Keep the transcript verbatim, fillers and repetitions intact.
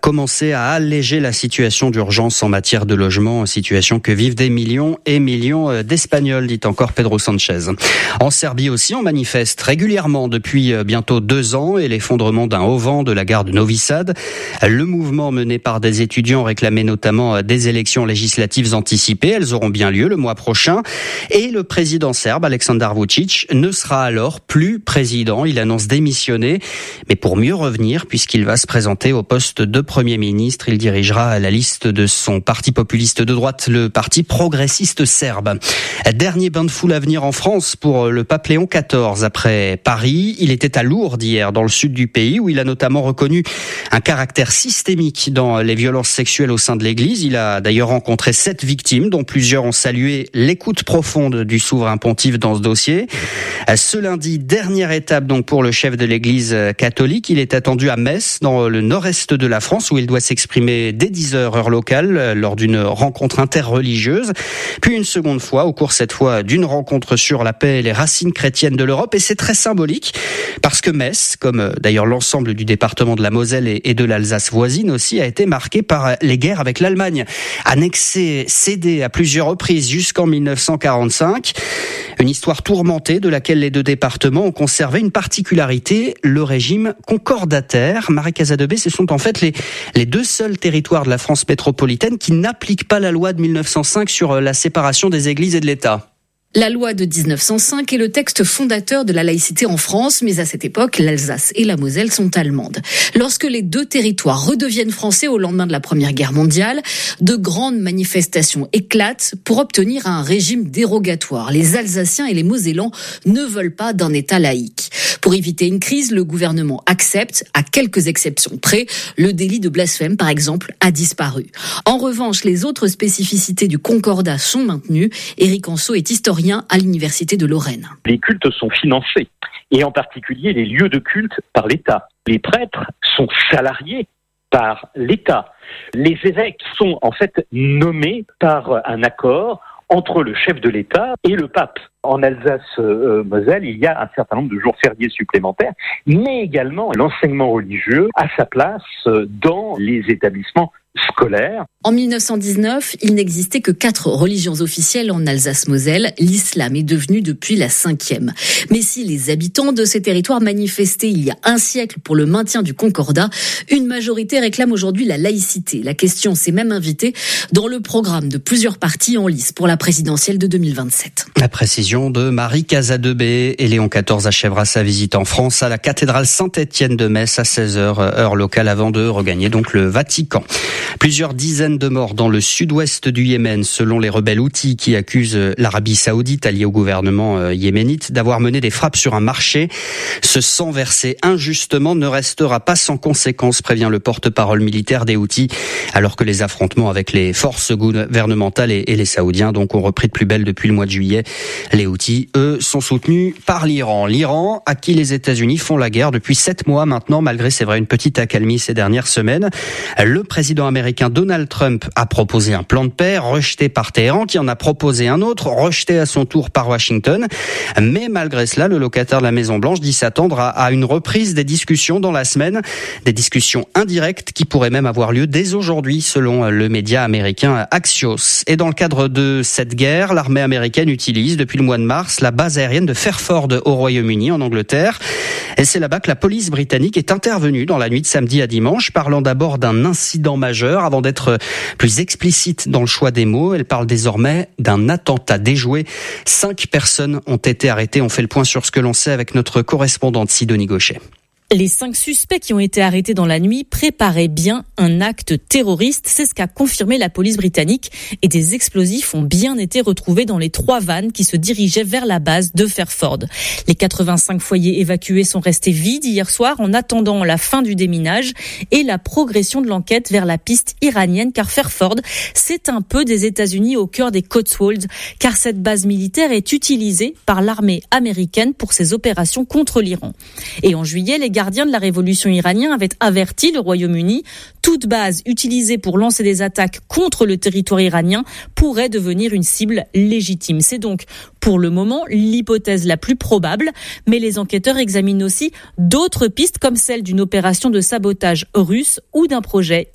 commencer à alléger la situation d'urgence en matière de logement, situation que vivent des millions et millions d'Espagnols, dit encore Pedro Sanchez. En Serbie aussi, on manifeste régulièrement depuis bientôt deux ans et l'effondrement d'un auvent de la gare de Novi Sad. Le mouvement mené par des étudiants réclamait notamment des élections législatives anticipées. Elles auront bien lieu le mois prochain. Et le président serbe, Aleksandar Vučić, ne sera alors plus président. Il annonce démissionner, mais pour mieux revenir, puisqu'il va se présenter au poste de Premier ministre. Il dirigera la liste de son parti populiste de droite, le Parti progressiste serbe. Dernier bain de foule à venir en France pour le pape Léon quatorze. Après Paris, il était à Lourdes hier, dans le sud du pays, où il a notamment reconnu un caractère systémique dans les violences sexuelles au sein de l'Église. Il a d'ailleurs rencontré sept victimes, dont plusieurs ont salué l'écoute profonde du souverain pontife dans ce dossier. Ce lundi, dernière étape donc pour le chef de l'Église catholique. Il est attendu à Metz, dans le nord-est de la France, où il doit s'exprimer dès dix heures heure locale lors d'une rencontre interreligieuse. Puis une seconde fois, au cours cette fois d'une rencontre sur la paix et les racines chrétiennes de l'Europe. Et c'est très symbolique parce que Metz, comme d'ailleurs l'ensemble du département de la Moselle et de l'Alsace voisine aussi, a été marqué par les guerres avec l'Allemagne. Annexée, cédée à plusieurs reprises jusqu'en mille neuf cent quarante-cinq. Une histoire tourmentée de laquelle les deux départements ont conservé une particularité, le régime concordataire. Marie Casadebé, ce sont en fait les, les deux seuls territoires de la France métropolitaine qui n'appliquent pas la loi de mille neuf cent cinq sur la séparation des églises et de l'État. La loi de dix-neuf cent cinq est le texte fondateur de la laïcité en France, mais à cette époque, l'Alsace et la Moselle sont allemandes. Lorsque les deux territoires redeviennent français au lendemain de la Première Guerre mondiale, de grandes manifestations éclatent pour obtenir un régime dérogatoire. Les Alsaciens et les Mosellans ne veulent pas d'un État laïque. Pour éviter une crise, le gouvernement accepte, à quelques exceptions près, le délit de blasphème, par exemple, a disparu. En revanche, les autres spécificités du concordat sont maintenues. Éric Anceau est historien à l'Université de Lorraine. Les cultes sont financés, et en particulier les lieux de culte par l'État. Les prêtres sont salariés par l'État. Les évêques sont en fait nommés par un accord entre le chef de l'État et le pape. En Alsace-Moselle, il y a un certain nombre de jours fériés supplémentaires, mais également l'enseignement religieux a sa place dans les établissements scolaires. En mille neuf cent dix-neuf, il n'existait que quatre religions officielles en Alsace-Moselle. L'islam est devenu depuis la cinquième. Mais si les habitants de ces territoires manifestaient il y a un siècle pour le maintien du concordat, une majorité réclame aujourd'hui la laïcité. La question s'est même invitée dans le programme de plusieurs partis en lice pour la présidentielle de deux mille vingt-sept. La précision de Marie Casadebé. Et Léon quatorze achèvera sa visite en France à la cathédrale Saint-Étienne de Metz à seize heures heure locale avant de regagner donc le Vatican. Plusieurs dizaines de morts dans le sud-ouest du Yémen, selon les rebelles houthis qui accusent l'Arabie saoudite, alliée au gouvernement yéménite, d'avoir mené des frappes sur un marché. Ce sang versé injustement ne restera pas sans conséquence, prévient le porte-parole militaire des houthis, alors que les affrontements avec les forces gouvernementales et les Saoudiens donc ont repris de plus belle depuis le mois de juillet. Les houthis, eux, sont soutenus par l'Iran. L'Iran, à qui les États-Unis font la guerre depuis sept mois maintenant, malgré, c'est vrai, une petite accalmie ces dernières semaines. Le président américain Donald Trump a proposé un plan de paix, rejeté par Téhéran, qui en a proposé un autre, rejeté à son tour par Washington. Mais malgré cela, le locataire de la Maison-Blanche dit s'attendre à, à une reprise des discussions dans la semaine. Des discussions indirectes qui pourraient même avoir lieu dès aujourd'hui, selon le média américain Axios. Et dans le cadre de cette guerre, l'armée américaine utilise depuis le mois de mars la base aérienne de Fairford au Royaume-Uni, en Angleterre. Et c'est là-bas que la police britannique est intervenue dans la nuit de samedi à dimanche, parlant d'abord d'un incident majeur avant d'être plus explicite dans le choix des mots. Elle parle désormais d'un attentat déjoué. Cinq personnes ont été arrêtées. On fait le point sur ce que l'on sait avec notre correspondante Sidonie Gauchet. Les cinq suspects qui ont été arrêtés dans la nuit préparaient bien un acte terroriste. C'est ce qu'a confirmé la police britannique. Et des explosifs ont bien été retrouvés dans les trois vannes qui se dirigeaient vers la base de Fairford. Les quatre-vingt-cinq foyers évacués sont restés vides hier soir en attendant la fin du déminage et la progression de l'enquête vers la piste iranienne. Car Fairford, c'est un peu des États-Unis au cœur des Cotswolds. Car cette base militaire est utilisée par l'armée américaine pour ses opérations contre l'Iran. Et en juillet, les gardiens de la révolution iranienne avaient averti le Royaume-Uni. Toute base utilisée pour lancer des attaques contre le territoire iranien pourrait devenir une cible légitime. C'est donc, pour le moment, l'hypothèse la plus probable. Mais les enquêteurs examinent aussi d'autres pistes, comme celle d'une opération de sabotage russe ou d'un projet